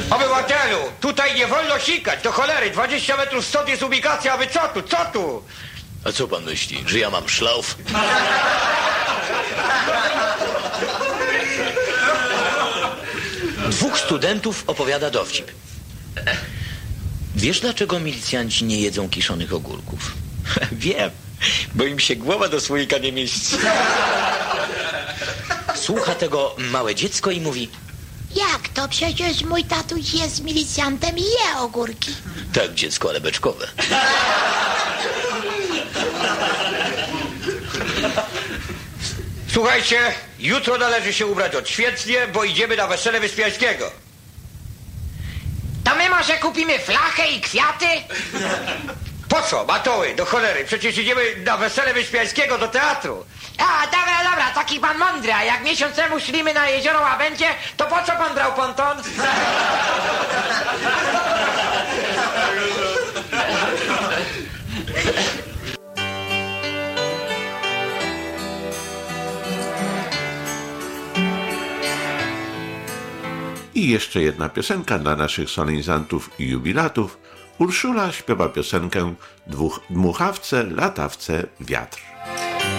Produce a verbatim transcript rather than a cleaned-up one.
Obywatelu, tutaj nie wolno sikać, do cholery, dwadzieścia metrów stąd jest ubikacja, a wy co tu, co tu? A co pan myśli, że ja mam szlauf? Dwóch studentów opowiada dowcip. Wiesz, dlaczego milicjanci nie jedzą kiszonych ogórków? Wiem, bo im się głowa do słoika nie mieści. Słucha tego małe dziecko i mówi: Jak to? Przecież mój tatuś jest milicjantem i je ogórki. Tak, dziecko, ale beczkowe. Słuchajcie, jutro należy się ubrać odświetnie, bo idziemy na wesele Wyspiańskiego. To my może kupimy flachę i kwiaty? Po co, matoły, do cholery? Przecież idziemy na wesele Wyspiańskiego do teatru. A, dobra, dobra, taki pan mądry, a jak miesiąc temu szliśmy na jezioro Łabędzie, to po co pan brał ponton? I jeszcze jedna piosenka dla naszych solenizantów i jubilatów. Urszula śpiewa piosenkę Dwóch, Dmuchawce, latawce, wiatr.